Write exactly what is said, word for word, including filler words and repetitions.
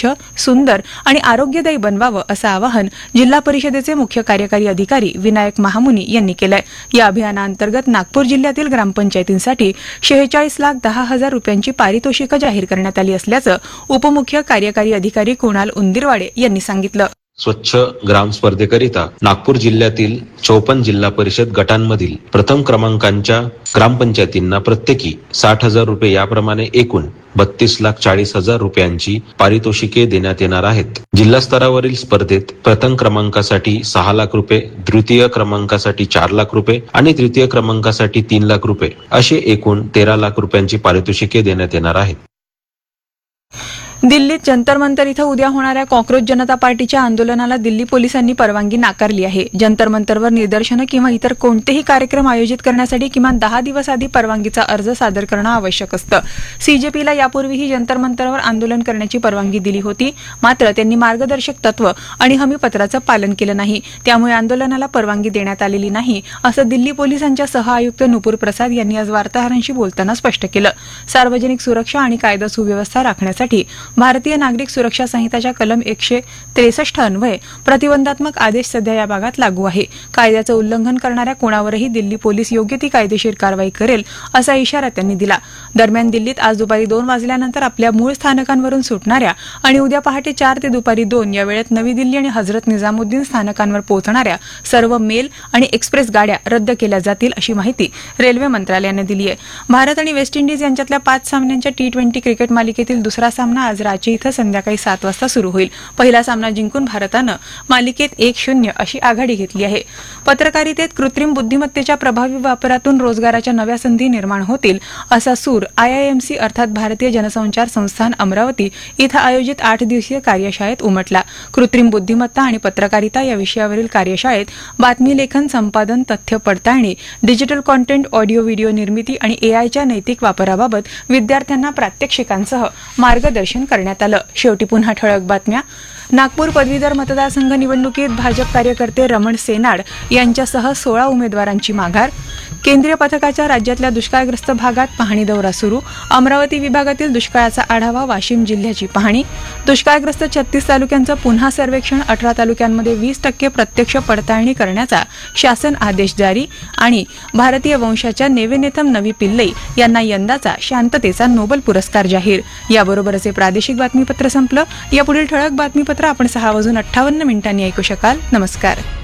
स्वच्छ, सुंदर आणि आरोग्यदायी बनवावं असं आवाहन जिल्हा परिषदेचे मुख्य कार्यकारी अधिकारी विनायक महामुनी यांनी केलंय। या अभियानाअंतर्गत नागपूर जिल्ह्यातील ग्रामपंचायतींसाठी शेहेचाळीस लाख दहा हजार रुपयांची पारितोषिकं जाहीर करण्यात आली असल्याचं उपमुख्य कार्यकारी अधिकारी कुणाल उंदीरवाडे यांनी सांगितलं। स्वच्छ ग्राम स्पर्धेकरिता नागपूर जिल्ह्यातील चौपन्न जिल्हा परिषद गटांमधील प्रथम क्रमांकांच्या ग्रामपंचायतींना प्रत्येकी साठ हजार रुपये याप्रमाणे एकूण बत्तीस लाख चाळीस हजार रुपयांची पारितोषिके देण्यात येणार आहेत। जिल्हा स्तरावरील स्पर्धेत प्रथम क्रमांकासाठी सहा लाख रुपये, द्वितीय क्रमांकासाठी चार लाख रुपये आणि तृतीय क्रमांकासाठी तीन लाख रुपये असे एकूण तेरा लाख रुपयांची पारितोषिके देण्यात येणार आहेत। दिल्लीत जंतर मंतर इथं उद्या होणाऱ्या कॉक्रोच जनता पार्टीच्या आंदोलनाला दिल्ली पोलिसांनी परवानगी नाकारली आहे। जंतर मंतरवर निदर्शनं किंवा इतर कोणतेही कार्यक्रम आयोजित करण्यासाठी किमान दहा दिवस आधी परवानगीचा अर्ज सादर करणं आवश्यक असतं। सीजेपीला यापूर्वीही जंतर मंतरवर आंदोलन करण्याची परवानगी दिली होती, मात्र त्यांनी मार्गदर्शक तत्व आणि हमीपत्राचं पालन केलं नाही, त्यामुळे आंदोलनाला परवानगी देण्यात आलेली नाही असं दिल्ली पोलिसांच्या सहआयुक्त नुपूर प्रसाद यांनी आज वार्ताहरांशी बोलताना स्पष्ट केलं। सार्वजनिक सुरक्षा आणि कायदा सुव्यवस्था राखण्यासाठी भारतीय नागरिक सुरक्षा संहिताच्या कलम एकशे त्रेसष्ट अन्वये प्रतिबंधात्मक आदेश सध्या या भागात लागू आहे। कायद्याचं उल्लंघन करणाऱ्या कोणावरही दिल्ली पोलीस योग्य ती कायदेशीर कारवाई करेल असा इशारा त्यांनी दिला। दरम्यान दिल्लीत आज दुपारी दोन वाजल्यानंतर आपल्या मूळ स्थानकांवरून सुटणाऱ्या आणि उद्या पहाटे चार ते दुपारी दोन या वेळेत नवी दिल्ली आणि हजरत निजामुद्दीन स्थानकांवर पोहोचणाऱ्या सर्व मेल आणि एक्सप्रेस गाड्या रद्द केल्या जातील अशी माहिती रेल्वे मंत्रालयानं दिली आहे। भारत आणि वेस्ट इंडिज यांच्यातल्या पाच सामन्यांच्या टी ट्वेंटी क्रिकेट मालिकेतील दुसरा सामना आज रांची इथं संध्याकाळी सात वाजता सुरू होईल। पहिला सामना जिंकून भारतानं मालिकेत एक शून्य अशी आघाडी घेतली आहे। पत्रकारितेत कृत्रिम बुद्धिमत्तेच्या प्रभावी वापरातून रोजगाराच्या नव्या संधी निर्माण होतील असा सूर आयआयएमसी अर्थात भारतीय जनसंचार संस्थान अमरावती इथं आयोजित आठ दिवसीय कार्यशाळेत उमटला। कृत्रिम बुद्धिमत्ता आणि पत्रकारिता या विषयावरील कार्यशाळेत बातमी लेखन, संपादन, तथ्य पडताळणी, डिजिटल कॉन्टेंट, ऑडिओ व्हिडिओ निर्मिती आणि एआयच्या नैतिक वापराबाबत विद्यार्थ्यांना प्रात्यक्षिकांसह मार्गदर्शन करण्यात आलं। शेवटी पुन्हा ठळक बातम्या। नागपूर पदवीधर मतदारसंघ निवडणुकीत भाजप कार्यकर्ते रमण सेनाड यांच्यासह सोळा उमेदवारांची माघार। केंद्रीय पथकाच्या राज्यातल्या दुष्काळग्रस्त भागात पाहणी दौरा सुरू। अमरावती विभागातील दुष्काळाचा आढावा, वाशिम जिल्ह्याची पाहणी। दुष्काळग्रस्त छत्तीस तालुक्यांचं पुन्हा सर्वेक्षण, अठरा तालुक्यांमध्ये वीस टक्के प्रत्यक्ष पडताळणी करण्याचा शासन आदेश जारी। आणि भारतीय वंशाच्या नेवेनेथम नवी पिल्लई यांना यंदाचा शांततेचा नोबेल पुरस्कार जाहीर। याबरोबरच हे प्रादेशिक बातमीपत्र संपलं। यापुढील ठळक बातमीपत्र आपण सहा वाजून अठ्ठावन्न मिनिटांनी ऐकू शकाल। नमस्कार।